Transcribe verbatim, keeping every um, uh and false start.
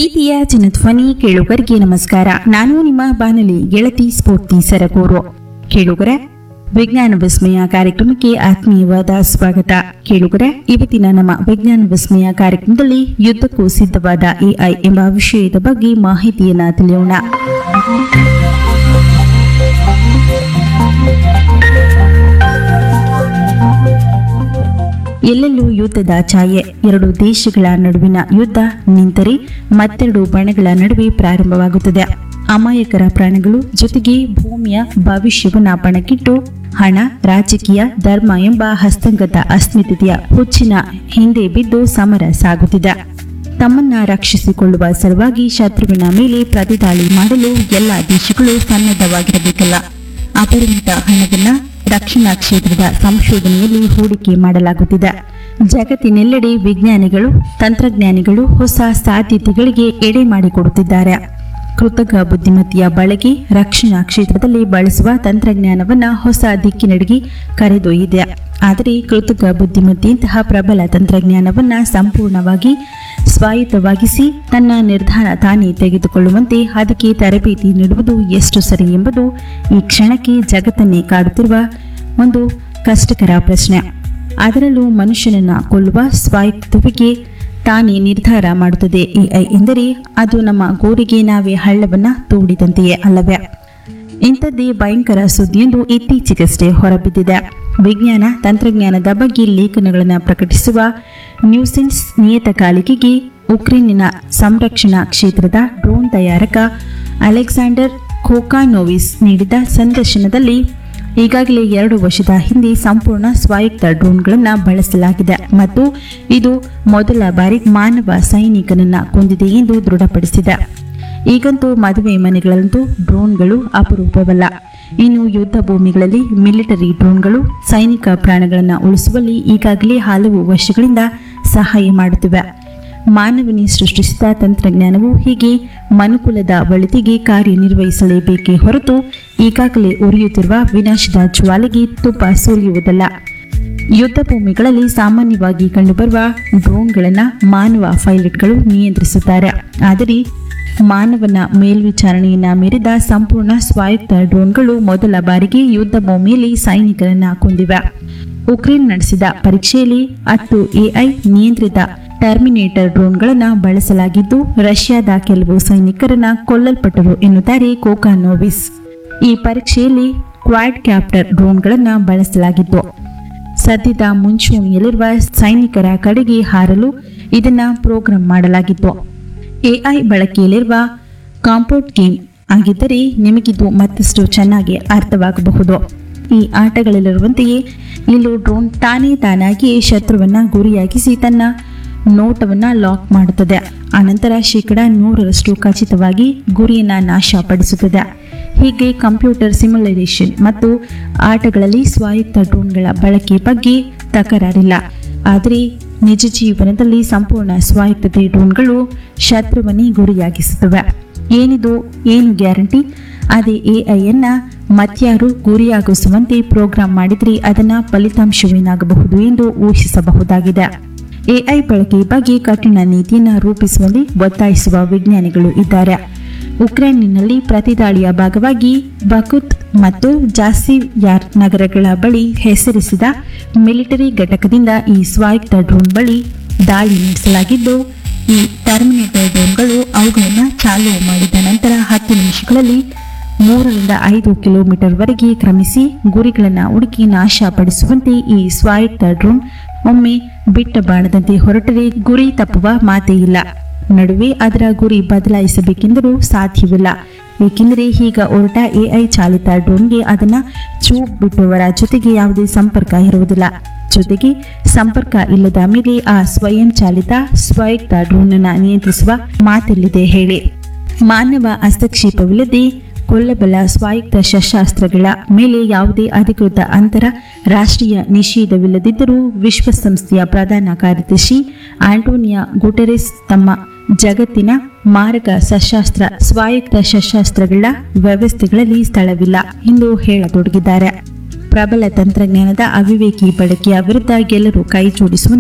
ಪ್ರೀತಿಯ ಜನಧ್ವನಿ ಕೇಳುಗರಿಗೆ ನಮಸ್ಕಾರ. ನಾನು ನಿಮ್ಮ ಬಾನಲಿ ಗೆಳತಿ ಸ್ಫೂರ್ತಿ ಸರಗೂರು. ಕೇಳುಗರ ವಿಜ್ಞಾನ ವಿಸ್ಮಯ ಕಾರ್ಯಕ್ರಮಕ್ಕೆ ಆತ್ಮೀಯವಾದ ಸ್ವಾಗತ. ಕೇಳುಗರ ಇವತ್ತಿನ ನಮ್ಮ ವಿಜ್ಞಾನ ವಿಸ್ಮಯ ಕಾರ್ಯಕ್ರಮದಲ್ಲಿ ಯುದ್ಧಕ್ಕೂ ಸಿದ್ಧವಾದ ಎಐ ಎಂಬ ವಿಷಯದ ಬಗ್ಗೆ ಮಾಹಿತಿಯನ್ನ ತಿಳಿಯೋಣ. ಎಲ್ಲೆಲ್ಲೂ ಯುದ್ಧದ ಛಾಯೆ. ಎರಡು ದೇಶಗಳ ನಡುವಿನ ಯುದ್ಧ ನಿಂತರೆ ಮತ್ತೆರಡು ಬಣಗಳ ನಡುವೆ ಪ್ರಾರಂಭವಾಗುತ್ತದೆ. ಅಮಾಯಕರ ಪ್ರಾಣಗಳು ಜೊತೆಗೆ ಭೂಮಿಯ ಭವಿಷ್ಯವನ್ನ ಪಣಕ್ಕಿಟ್ಟು ಹಣ, ರಾಜಕೀಯ, ಧರ್ಮ ಎಂಬ ಹಸ್ತಂಗತ ಅಸ್ಮಿತೆಯ ಹುಚ್ಚಿನ ಹಿಂದೆ ಬಿದ್ದು ಸಮರ ಸಾಗುತ್ತಿದೆ. ತಮ್ಮನ್ನ ರಕ್ಷಿಸಿಕೊಳ್ಳುವ ಸಲುವಾಗಿ ಶತ್ರುವಿನ ಮೇಲೆ ಪ್ರತಿದಾಳಿ ಮಾಡಲು ಎಲ್ಲ ದೇಶಗಳು ಸನ್ನದ್ಧವಾಗಿರಬೇಕಲ್ಲ. ಅಪರಿಮಿತ ಹಣವನ್ನ ರಕ್ಷಣಾ ಕ್ಷೇತ್ರದ ಸಂಶೋಧನೆಯಲ್ಲಿ ಹೂಡಿಕೆ ಮಾಡಲಾಗುತ್ತಿದೆ. ಜಗತ್ತಿನೆಲ್ಲೆಡೆ ವಿಜ್ಞಾನಿಗಳು, ತಂತ್ರಜ್ಞಾನಿಗಳು ಹೊಸ ಸಾಧ್ಯತೆಗಳಿಗೆ ಎಡೆ ಮಾಡಿಕೊಡುತ್ತಿದ್ದಾರೆ. ಕೃತಕ ಬುದ್ಧಿಮತ್ತೆಯ ಬಳಕೆ ರಕ್ಷಣಾ ಕ್ಷೇತ್ರದಲ್ಲಿ ಬಳಸುವ ತಂತ್ರಜ್ಞಾನವನ್ನ ಹೊಸ ದಿಕ್ಕಿನೆಡೆಗೆ ಕರೆದೊಯ್ದಿದೆ. ಆದರೆ ಕೃತಕ ಬುದ್ಧಿಮತ್ತೆಯಂತಹ ಪ್ರಬಲ ತಂತ್ರಜ್ಞಾನವನ್ನ ಸಂಪೂರ್ಣವಾಗಿ ಸ್ವಾಯತ್ತವಾಗಿಸಿ ತನ್ನ ನಿರ್ಧಾರ ತಾನೇ ತೆಗೆದುಕೊಳ್ಳುವಂತೆ ಅದಕ್ಕೆ ತರಬೇತಿ ನೀಡುವುದು ಎಷ್ಟು ಸರಿ ಎಂಬುದು ಈ ಕ್ಷಣಕ್ಕೆ ಜಗತ್ತನ್ನೇ ಕಾಡುತ್ತಿರುವ ಒಂದು ಕಷ್ಟಕರ ಪ್ರಶ್ನೆ. ಅದರಲ್ಲೂ ಮನುಷ್ಯನನ್ನ ಕೊಲ್ಲುವ ಸ್ವಾಯತ್ತವಿಗೆ ತಾನೇ ನಿರ್ಧಾರ ಮಾಡುತ್ತದೆ ಎಐ ಎಂದರೆ ಅದು ನಮ್ಮ ಗೋರಿಗೆ ನಾವೇ ಹಳ್ಳವನ್ನ ತೋಡಿದಂತೆಯೇ ಅಲ್ಲವೇ? ಇಂಥದ್ದೇ ಭಯಂಕರ ಸುದ್ದಿಯೊಂದು ಇತ್ತೀಚೆಗಷ್ಟೇ ಹೊರಬಿದ್ದಿದೆ. ವಿಜ್ಞಾನ ತಂತ್ರಜ್ಞಾನದ ಬಗ್ಗೆ ಲೇಖನಗಳನ್ನು ಪ್ರಕಟಿಸುವ ನ್ಯೂಸೆನ್ಸ್ ನಿಯತಕಾಲಿಕೆಗೆ ಉಕ್ರೇನಿನ ಸಂರಕ್ಷಣಾ ಕ್ಷೇತ್ರದ ಡ್ರೋನ್ ತಯಾರಕ ಅಲೆಕ್ಸಾಂಡರ್ ಖೋಕಾನೋವಿಸ್ ನೀಡಿದ ಸಂದರ್ಶನದಲ್ಲಿ ಈಗಾಗಲೇ ಎರಡು ವರ್ಷದ ಹಿಂದೆ ಸಂಪೂರ್ಣ ಸ್ವಾಯತ್ತ ಡ್ರೋನ್ಗಳನ್ನು ಬಳಸಲಾಗಿದೆ ಮತ್ತು ಇದು ಮೊದಲ ಬಾರಿ ಮಾನವ ಸೈನಿಕನನ್ನ ಕೊಂದಿದೆ ಎಂದು ದೃಢಪಡಿಸಿದೆ. ಈಗಂತೂ ಮದುವೆ ಮನೆಗಳಂತೂ ಡ್ರೋನ್ಗಳು ಅಪರೂಪವಲ್ಲ. ಇನ್ನು ಯುದ್ಧ ಭೂಮಿಗಳಲ್ಲಿ ಮಿಲಿಟರಿ ಡ್ರೋನ್ಗಳು ಸೈನಿಕ ಪ್ರಾಣಗಳನ್ನು ಉಳಿಸುವಲ್ಲಿ ಈಗಾಗಲೇ ಹಲವು ವರ್ಷಗಳಿಂದ ಸಹಾಯ ಮಾಡುತ್ತಿವೆ. ಮಾನವನೇ ಸೃಷ್ಟಿಸಿದ ತಂತ್ರಜ್ಞಾನವು ಹೀಗೆ ಮನುಕುಲದ ಒಳಿತಿಗೆ ಕಾರ್ಯನಿರ್ವಹಿಸಲೇಬೇಕೇ ಹೊರತು ಈಗಾಗಲೇ ಉರಿಯುತ್ತಿರುವ ವಿನಾಶದ ಜ್ವಾಲೆಗೆ ತುಪ್ಪ ಸುರಿಯುವುದಲ್ಲ. ಯುದ್ಧ ಭೂಮಿಗಳಲ್ಲಿ ಸಾಮಾನ್ಯವಾಗಿ ಕಂಡುಬರುವ ಡ್ರೋನ್ಗಳನ್ನು ಮಾನವ ಪೈಲಟ್ಗಳು ನಿಯಂತ್ರಿಸುತ್ತಾರೆ. ಆದರೆ ಮಾನವನ ಮೇಲ್ವಿಚಾರಣೆಯನ್ನ ಮೀರಿದ ಸಂಪೂರ್ಣ ಸ್ವಾಯತ್ತ ಡ್ರೋನ್ಗಳು ಮೊದಲ ಬಾರಿಗೆ ಯುದ್ಧ ಭೂಮಿಯಲ್ಲಿ ಸೈನಿಕರನ್ನ ಕೊಂದಿವೆ. ಉಕ್ರೇನ್ ನಡೆಸಿದ ಪರೀಕ್ಷೆಯಲ್ಲಿ ಹತ್ತು ಎಐ ನಿಯಂತ್ರಿತ ಟರ್ಮಿನೇಟರ್ ಡ್ರೋನ್ಗಳನ್ನು ಬಳಸಲಾಗಿದ್ದು ರಷ್ಯಾದ ಕೆಲವು ಸೈನಿಕರನ್ನ ಕೊಲ್ಲಲ್ಪಟ್ಟರು ಎನ್ನುತ್ತಾರೆ ಖೋಕಾನೋವಿಸ್. ಈ ಪರೀಕ್ಷೆಯಲ್ಲಿ ಕ್ವಾಡ್ ಕ್ಯಾಪ್ಟರ್ ಡ್ರೋನ್ಗಳನ್ನು ಬಳಸಲಾಗಿತ್ತು. ಸದ್ಯದ ಮುಂಚೂಣಿಯಲ್ಲಿರುವ ಸೈನಿಕರ ಕಡೆಗೆ ಹಾರಲು ಇದನ್ನ ಪ್ರೋಗ್ರಾಂ ಮಾಡಲಾಗಿತ್ತು. ಎಐ ಬಳಕೆಯಲ್ಲಿರುವ ಕಾಂಪೌಂಡ್ ಗೇಮ್ ಆಗಿದ್ದರೆ ನಿಮಗಿದು ಮತ್ತಷ್ಟು ಚೆನ್ನಾಗಿ ಅರ್ಥವಾಗಬಹುದು. ಈ ಆಟಗಳಲ್ಲಿರುವಂತೆಯೇ ಇಲ್ಲೂ ಡ್ರೋನ್ ತಾನೇ ತಾನಾಗಿಯೇ ಶತ್ರುವನ್ನ ಗುರಿಯಾಗಿಸಿ ತನ್ನ ನೋಟವನ್ನ ಲಾಕ್ ಮಾಡುತ್ತದೆ. ಅನಂತರ ಶೇಕಡ ನೂರರಷ್ಟು ಖಚಿತವಾಗಿ ಗುರಿಯನ್ನ ನಾಶಪಡಿಸುತ್ತದೆ. ಹೀಗೆ ಕಂಪ್ಯೂಟರ್ ಸಿಮ್ಯುಲೇಷನ್ ಮತ್ತು ಆಟಗಳಲ್ಲಿ ಸ್ವಾಯತ್ತ ಡ್ರೋನ್ಗಳ ಬಳಕೆ ಬಗ್ಗೆ ತಕರಾರಿಲ್ಲ. ಆದರೆ ನಿಜ ಜೀವನದಲ್ಲಿ ಸಂಪೂರ್ಣ ಸ್ವಾಯತ್ತತೆ ಡ್ರೋನ್ಗಳು ಶತ್ರುವನ್ನೇ ಗುರಿಯಾಗಿಸುತ್ತವೆ. ಏನಿದು ಏನು ಗ್ಯಾರಂಟಿ? ಅದೇ ಎಐಯನ್ನ ಮತ್ಯಾರು ಗುರಿಯಾಗಿಸುವಂತೆ ಪ್ರೋಗ್ರಾಂ ಮಾಡಿದರೆ ಅದನ್ನ ಫಲಿತಾಂಶವೇನಾಗಬಹುದು ಎಂದು ಊಹಿಸಬಹುದಾಗಿದೆ. ಎಐ ಬಳಕೆ ಬಗ್ಗೆ ಕಠಿಣ ನೀತಿಯನ್ನು ರೂಪಿಸುವಲ್ಲಿ ಒತ್ತಾಯಿಸುವ ವಿಜ್ಞಾನಿಗಳು ಇದ್ದಾರೆ. ಉಕ್ರೇನಿನಲ್ಲಿ ಪ್ರತಿದಾಳಿಯ ಭಾಗವಾಗಿ ಬಕುತ್ ಮತ್ತು ಜಾಸಿಯಾರ್ ನಗರಗಳ ಬಳಿ ಹೆಸರಿಸಿದ ಮಿಲಿಟರಿ ಘಟಕದಿಂದ ಈ ಸ್ವಾಯತ್ತ ಡ್ರೋನ್ ಬಳಿ ದಾಳಿ ನಡೆಸಲಾಗಿದ್ದು, ಈ ಟರ್ಮಿನೇಟರ್ ಡ್ರೋನ್ಗಳು ಅವುಗಳನ್ನು ಚಾಲೂ ಮಾಡಿದ ನಂತರ ಹತ್ತು ನಿಮಿಷಗಳಲ್ಲಿ ಮೂರರಿಂದ ಐದು ಕಿಲೋಮೀಟರ್ ವರೆಗೆ ಕ್ರಮಿಸಿ ಗುರಿಗಳನ್ನು ಹುಡುಕಿ ನಾಶಪಡಿಸುವಂತೆ ಈ ಸ್ವಾಯತ್ತ ಡ್ರೋನ್ ಒಮ್ಮೆ ಬಿಟ್ಟ ಬಾಣದಂತೆ ಹೊರಟರೆ ಗುರಿ ತಪ್ಪುವ ಮಾತೇ ಇಲ್ಲ. ನಡುವೆ ಅದರ ಗುರಿ ಬದಲಾಯಿಸಬೇಕೆಂದರೂ ಸಾಧ್ಯವಿಲ್ಲ. ಏಕೆಂದರೆ ಈಗ ಹೊರಟ ಎಐ ಚಾಲಿತ ಡ್ರೋನ್ಗೆ ಅದನ್ನ ಚೂಪ್ ಬಿಟ್ಟುವರ ಜೊತೆಗೆ ಯಾವುದೇ ಸಂಪರ್ಕ ಇರುವುದಿಲ್ಲ. ಜೊತೆಗೆ ಸಂಪರ್ಕ ಇಲ್ಲದ ಮೇಲೆ ಆ ಸ್ವಯಂ ಚಾಲಿತ ಸ್ವಾಯತ್ತ ಡ್ರೋನ್ ಅನ್ನು ನಿಯಂತ್ರಿಸುವ ಮಾತೆಲ್ಲಿದೆ ಹೇಳಿ? ಮಾನವ ಹಸ್ತಕ್ಷೇಪವಿಲ್ಲದೆ ಕೊಲ್ಲಬಲ್ಲ ಸ್ವಾಯತ್ತ ಶಸ್ತ್ರಾಸ್ತ್ರಗಳ ಮೇಲೆ ಯಾವುದೇ ಅಧಿಕೃತ ಅಂತರ ರಾಷ್ಟ್ರೀಯ ನಿಷೇಧವಿಲ್ಲದಿದ್ದರೂ ವಿಶ್ವಸಂಸ್ಥೆಯ ಪ್ರಧಾನ ಕಾರ್ಯದರ್ಶಿ ಆಂಟೋನಿಯೋ ಗುಟೆರೆಸ್ ತಮ್ಮ ಜಗತ್ತಿನ ಮಾರಕ ಸಶಸ್ತ್ರ ಸ್ವಾಯತ್ತ ಶಸ್ತ್ರಾಸ್ತ್ರಗಳ ವ್ಯವಸ್ಥೆಗಳಲ್ಲಿ ಸ್ಥಳವಿಲ್ಲ ಎಂದು ಹೇಳತೊಡಗಿದ್ದಾರೆ. ಪ್ರಬಲ ತಂತ್ರಜ್ಞಾನದ ಅವಿವೇಕಿ ಬಳಕೆಯ ವಿರುದ್ಧ ಗೆಲ್ಲರೂ ಕೈ ಜೋಡಿಸುವಂತೆ